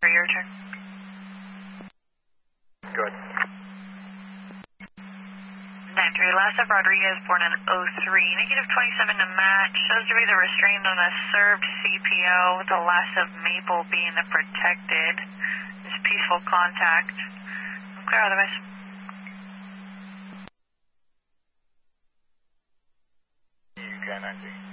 your turn. Good. 9-3, last of Rodriguez, born in 03, negative 27 to match, shows to be the restrained on a served CPO, with the last of Maple being the protected. Is peaceful contact. Clear otherwise. UK 90.